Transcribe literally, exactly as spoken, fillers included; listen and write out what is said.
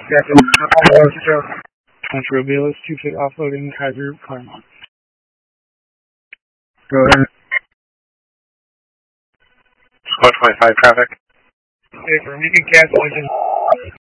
Contra Bayless, two fit offloading, Kaiser, Claremont. Go ahead. one twenty-five traffic. Okay, for Beacon cancellation.